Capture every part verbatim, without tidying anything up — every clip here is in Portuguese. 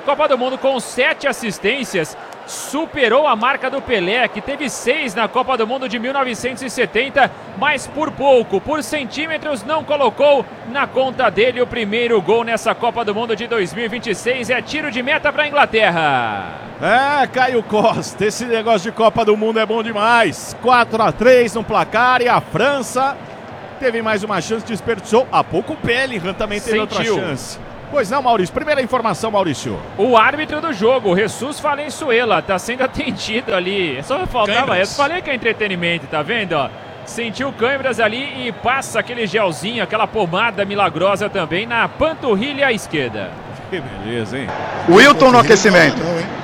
Copa do Mundo com sete assistências, superou a marca do Pelé, que teve seis na Copa do Mundo de mil novecentos e setenta, mas por pouco, por centímetros, não colocou na conta dele o primeiro gol nessa Copa do Mundo de dois mil e vinte e seis. É tiro de meta para a Inglaterra. É, Caio Costa, esse negócio de Copa do Mundo é bom demais. quatro a três no placar e a França teve mais uma chance, desperdiçou. Há pouco o Bellingham também teve Sentiu. outra chance. Pois não, Maurício. Primeira informação, Maurício. O árbitro do jogo, Jesus Valenzuela, tá sendo atendido ali. Só faltava essa. Falei que é entretenimento, tá vendo? Ó? Sentiu câimbras ali e passa aquele gelzinho, aquela pomada milagrosa também na panturrilha esquerda. Que beleza, hein? Wilton no aquecimento. Não, hein?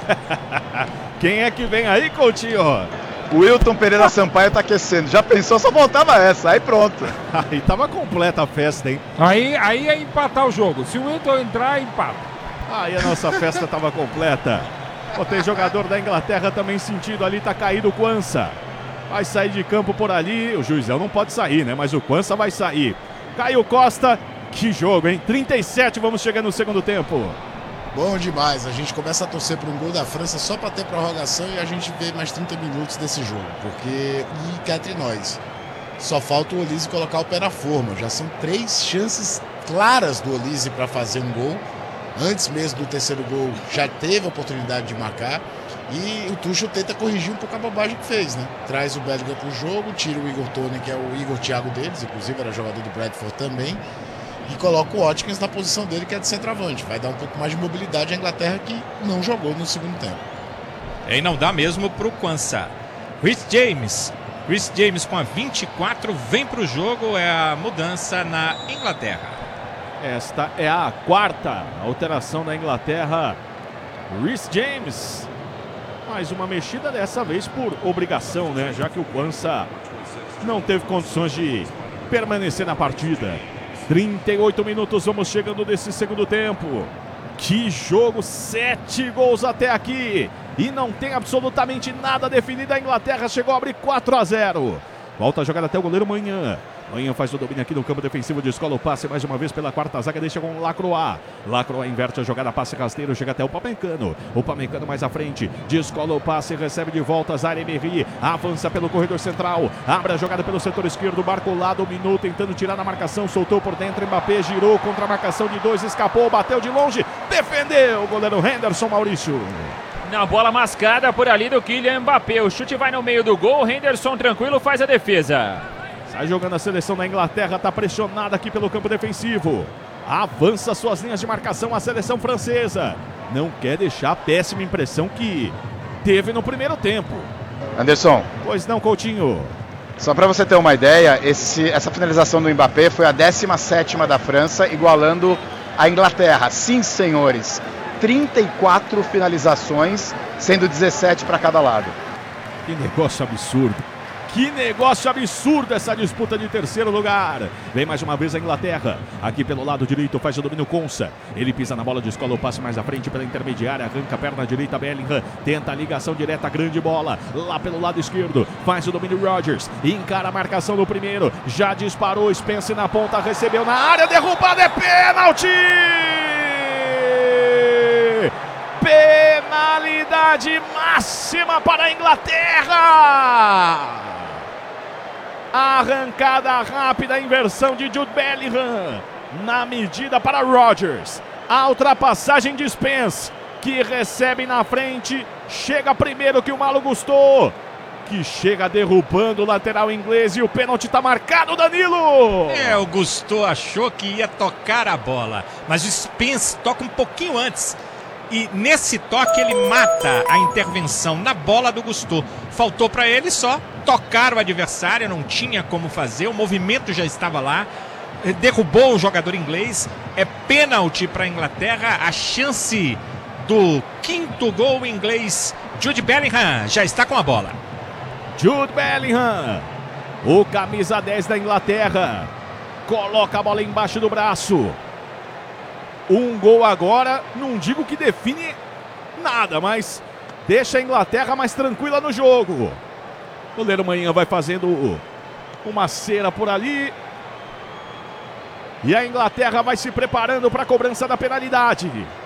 Quem é que vem aí, Coutinho? O Wilton Pereira Sampaio tá aquecendo. Já pensou, só voltava essa. Aí pronto. Aí tava completa a festa, hein? Aí, aí é empatar o jogo. Se o Wilton entrar, empata. Aí a nossa festa tava completa. Pô, tem jogador da Inglaterra também sentido ali, tá caído o Quansah. Vai sair de campo por ali. O Juizão não pode sair, né? Mas o Quansah vai sair. Caio Costa, que jogo, hein? trinta e sete, vamos chegar no segundo tempo. Bom demais, a gente começa a torcer para um gol da França só para ter prorrogação e a gente vê mais trinta minutos desse jogo, porque, e cá entre nós, só falta o Olise colocar o pé na forma, já são três chances claras do Olise para fazer um gol, antes mesmo do terceiro gol já teve a oportunidade de marcar, e o Tuchel tenta corrigir um pouco a bobagem que fez, né? Traz o Bellingham pro jogo, tira o Igor Tony, que é o Igor Thiago deles, inclusive era jogador do Bradford também, e coloca o Watkins na posição dele, que é de centroavante. Vai dar um pouco mais de mobilidade à Inglaterra, que não jogou no segundo tempo. E não dá mesmo pro Quansah. Reece James. Reece James com a vinte e quatro vem pro jogo, é a mudança na Inglaterra. Esta é a quarta alteração da Inglaterra. Reece James. Mais uma mexida, dessa vez por obrigação, né? Já que o Quansah não teve condições de permanecer na partida. trinta e oito minutos, vamos chegando nesse segundo tempo. Que jogo, sete gols até aqui. E não tem absolutamente nada definido. A Inglaterra chegou a abrir quatro a zero. Volta a jogada até o goleiro Manhã. Manhã faz o domínio aqui no campo defensivo, descola o passe mais uma vez pela quarta zaga, deixa com o Lacroix. Lacroix inverte a jogada, passe rasteiro, chega até o Upamecano. O Upamecano mais à frente, descola o passe, recebe de volta Zaire Emery, avança pelo corredor central, abre a jogada pelo setor esquerdo, marca o lado, Minou tentando tirar na marcação, soltou por dentro, Mbappé girou contra a marcação de dois, escapou, bateu de longe, defendeu o goleiro Henderson, Maurício. Na bola mascada por ali do Kylian Mbappé, o chute vai no meio do gol, Henderson tranquilo faz a defesa. Sai jogando a seleção da Inglaterra, está pressionada aqui pelo campo defensivo. Avança suas linhas de marcação a seleção francesa. Não quer deixar a péssima impressão que teve no primeiro tempo. Anderson. Pois não, Coutinho. Só para você ter uma ideia, esse, essa finalização do Mbappé foi a décima sétima da França, igualando a Inglaterra. Sim, senhores. trinta e quatro finalizações, sendo dezessete para cada lado. Que negócio absurdo. Que negócio absurdo essa disputa de terceiro lugar. Vem mais uma vez a Inglaterra. Aqui pelo lado direito faz o domínio Quansah. Ele pisa na bola, descola o passe mais à frente pela intermediária. Arranca a perna direita, Bellingham. Tenta a ligação direta, grande bola. Lá pelo lado esquerdo faz o domínio Rodgers. Encara a marcação do primeiro. Já disparou, Spence na ponta, recebeu na área. Derrubada, é pênalti! Penalidade máxima para a Inglaterra! Arrancada rápida, inversão de Jude Bellingham. Na medida para Rodgers. A ultrapassagem de Spence, que recebe na frente. Chega primeiro que o Malo Gusto, que chega derrubando o lateral inglês. E o pênalti está marcado, Danilo. É, o Gusto achou que ia tocar a bola, mas o Spence toca um pouquinho antes. E nesse toque ele mata a intervenção na bola do Gusto. Faltou para ele só tocar o adversário, não tinha como fazer, o movimento já estava lá, derrubou o jogador inglês. É pênalti para a Inglaterra, a chance do quinto gol inglês. Jude Bellingham já está com a bola. Jude Bellingham, o camisa dez da Inglaterra, coloca a bola embaixo do braço. Um gol agora, não digo que define nada, mas deixa a Inglaterra mais tranquila no jogo. O goleiro Manhã vai fazendo uma cera por ali. E a Inglaterra vai se preparando para a cobrança da penalidade.